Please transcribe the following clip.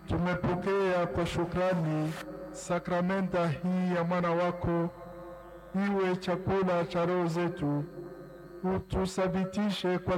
Tumepokea kwa shukrani sakramenta hii ya mwana wako, iwe chakula cha roho zetu. Utusabitishe kwa